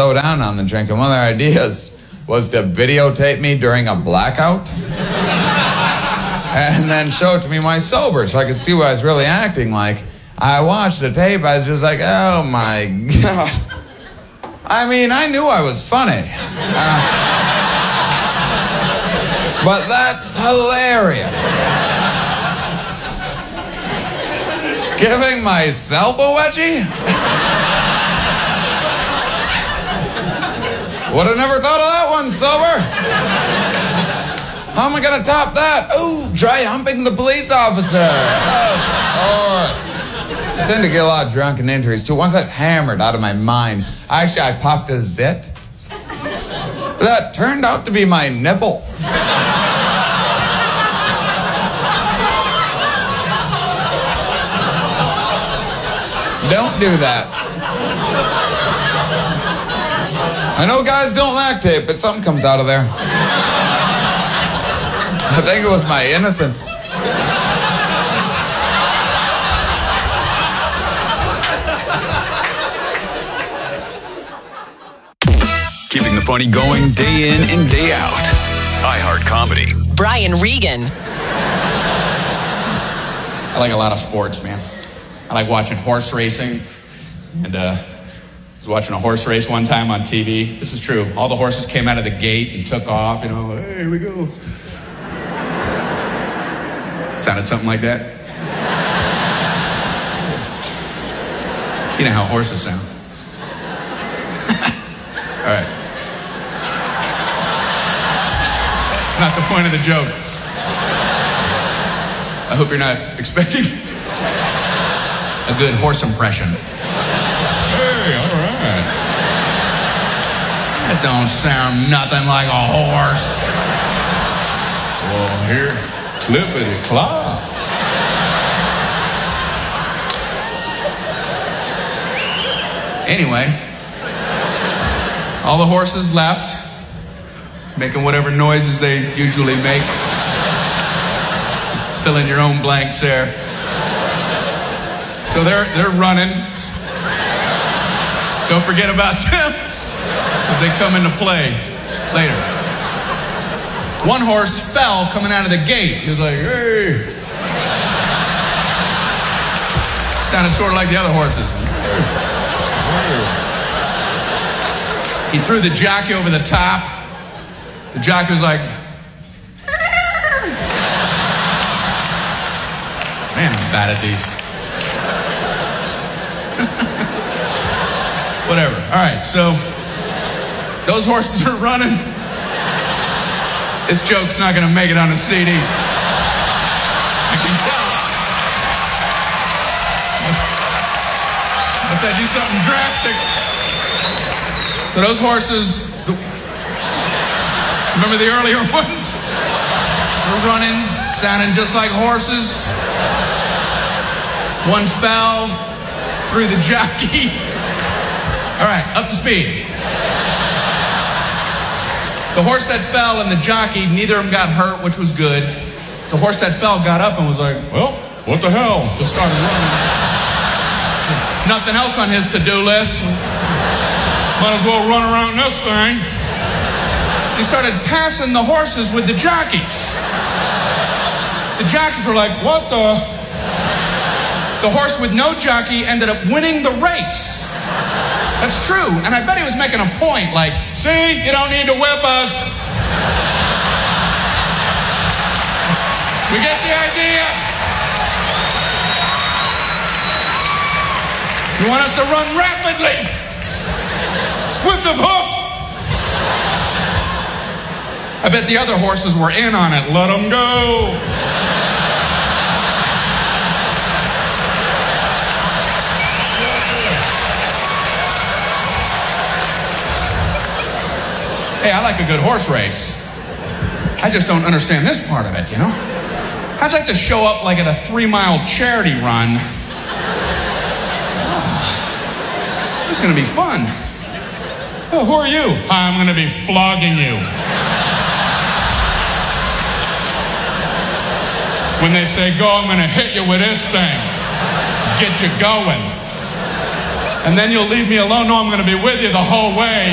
slow down on the drink, and one of their ideas was to videotape me during a blackout and then show it to me when I was sober so I could see what I was really acting like. I watched the tape, I was just like, oh my God. I mean, I knew I was funny. But that's hilarious. Giving myself a wedgie? Would have never thought of that one sober. How am I gonna top that? Ooh, try humping the police officer. Of course. I tend to get a lot of drunken injuries too. Once that's hammered out of my mind, I popped a zit. That turned out to be my nipple. Don't do that. I know guys don't lactate, but something comes out of there. I think it was my innocence. Keeping the funny going day in and day out. iHeart Comedy. Brian Regan. I like a lot of sports, man. I like watching horse racing. And I was watching a horse race one time on TV. This is true. All the horses came out of the gate and took off, you know, hey, here we go. Sounded something like that. You know how horses sound. All right. It's not the point of the joke. I hope you're not expecting a good horse impression. Hey, all right. That don't sound nothing like a horse. Well, here, clippity clop. Anyway, all the horses left, making whatever noises they usually make. Fill in your own blanks there. So they're running. Don't forget about them as they come into play later. One horse fell coming out of the gate. He was like, hey. Sounded sort of like the other horses. He threw the jockey over the top. The jockey was like, man, I'm bad at these. Whatever. All right, so those horses are running. This joke's not going to make it on a CD. I can tell. Unless I do something drastic. So those horses, remember the earlier ones? Were running, sounding just like horses. One fell, threw the jockey. All right, up to speed. The horse that fell and the jockey, neither of them got hurt, which was good. The horse that fell got up and was like, well, what the hell? Just started running. Nothing else on his to-do list. Might as well run around this thing. He started passing the horses with the jockeys. The jockeys were like, what the? The horse with no jockey ended up winning the race. That's true. And I bet he was making a point like, see, you don't need to whip us. We get the idea. You want us to run rapidly, swift of hoof. I bet the other horses were in on it. Let them go. Hey, I like a good horse race. I just don't understand this part of it, you know? I'd like to show up like at a 3-mile charity run. This is gonna be fun. Oh, who are you? I'm gonna be flogging you. When they say go, I'm gonna hit you with this thing. Get you going. And then you'll leave me alone. No, I'm gonna be with you the whole way.